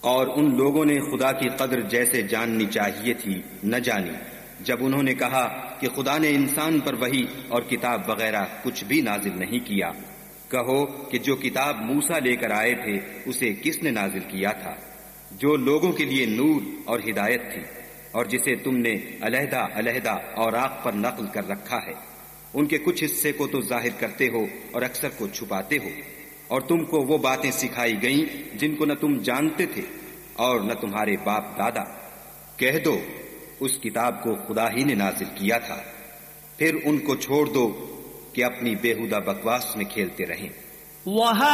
और उन लोगों ने खुदा की कद्र जैसे जाननी चाहिए थी न जानी, जब उन्होंने कहा कि खुदा ने इंसान पर वही और किताब वगैरह कुछ भी नाजिल नहीं किया। कहो कि जो किताब मूसा लेकर आए थे उसे किसने नाजिल किया था, जो लोगों के लिए नूर और हिदायत थी, और जिसे तुमने अलहदा अलहदा औराक पर नकल कर रखा है। उनके कुछ हिस्से को तो जाहिर करते हो और अक्सर को छुपाते हो, और तुमको वो बातें सिखाई गईं जिनको न तुम जानते थे और न तुम्हारे बाप दादा। कह दो उस किताब को खुदा ही ने नाजिल किया था। फिर उनको छोड़ दो कि अपनी बेहुदा बकवास में खेलते रहें।